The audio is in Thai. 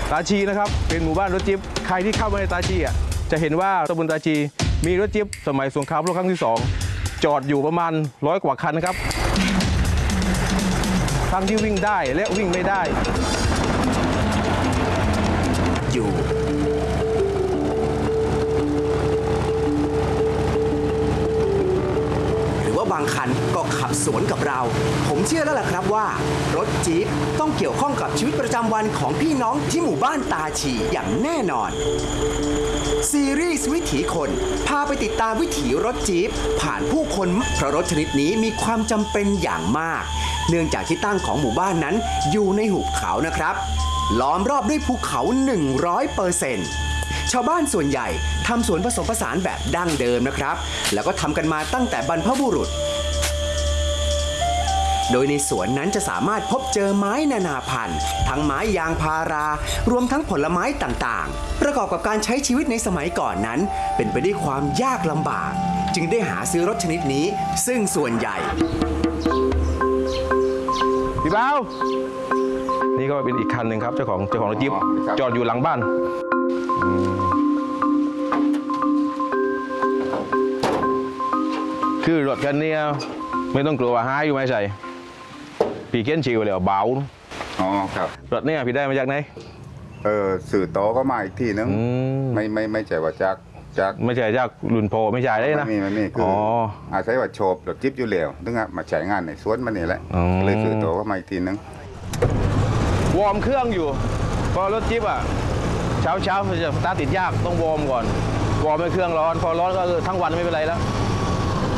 ตาชีนะครับเป็นหมู่บ้านรถจิ๊บใครที่เข้ามาในตาชีจะเห็นว่าตำบลตาชีมีรถจิ๊บสมัยสงครามโลกครั้งที่2จอดอยู่ประมาณ100 กว่าคันนะครับทั้งที่วิ่งได้และวิ่งไม่ได้อยู่หรือว่าบางคันก็ขับสวนกับเราผมเชื่อแล้วล่ะครับว่ารถจี๊ปต้องเกี่ยวข้องกับชีวิตประจำวันของพี่น้องที่หมู่บ้านตาชีอย่างแน่นอนซีรีส์วิถีคนพาไปติดตามวิถีรถจี๊ปผ่านผู้คนเพราะรถชนิดนี้มีความจำเป็นอย่างมากเนื่องจากที่ตั้งของหมู่บ้านนั้นอยู่ในหุบเขานะครับล้อมรอบด้วยภูเขา 100%ชาวบ้านส่วนใหญ่ทำสวนผสมผสานแบบดั้งเดิมนะครับแล้วก็ทำกันมาตั้งแต่บรรพบุรุษโดยในสวนนั้นจะสามารถพบเจอไม้นานาพันธุ์ทั้งไม้ยางพารารวมทั้งผลไม้ต่างๆประกอบกับการใช้ชีวิตในสมัยก่อนนั้นเป็นไปด้วยความยากลำบากจึงได้หาซื้อรถชนิดนี้ซึ่งส่วนใหญ่พี่เบ้านี่ก็เป็นอีกคันหนึ่งครับเจ้าของรถจิ๊บจอดอยู่หลังบ้านคือรถคันนี้ไม่ต้องกลัวหายอยู่ไหมใส่พี่เขียนชื่อเลยว่าเบาอ๋อครับรถเนี่ยพี่ได้มาจากไหนสื่อโตก็มาอีกทีนึงไม่ใช่ว่าจากไม่ใช่จากรุ่นโพไม่ใช่ได้นะไม่มีคืออาศัยว่าโฉบรถจิ๊บอยู่แล้วถึงมาใช้งานในสวนมันนี่แหละเลยสื่อโตก็มาอีกทีนึงวอร์มเครื่องอยู่พอรถจิ๊บเช้าจะสตาร์ทติดยากต้องวอร์มก่อนวอร์มให้เครื่องร้อนพอร้อนก็ทั้งวันไม่เป็นไรแล้ว